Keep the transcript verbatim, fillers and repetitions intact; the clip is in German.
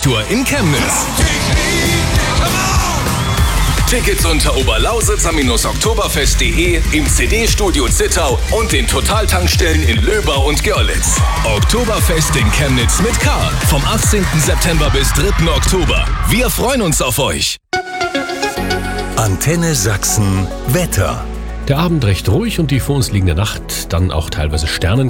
Tour in Chemnitz. Tickets unter oberlausitzer-oktoberfest punkt de, im C D-Studio Zittau und den Totaltankstellen in Löbau und Görlitz. Oktoberfest in Chemnitz mit K. Vom achtzehnten September bis dritten Oktober. Wir freuen uns auf euch. Antenne Sachsen Wetter. Der Abend recht ruhig und die vor uns liegende Nacht dann auch teilweise Sternen.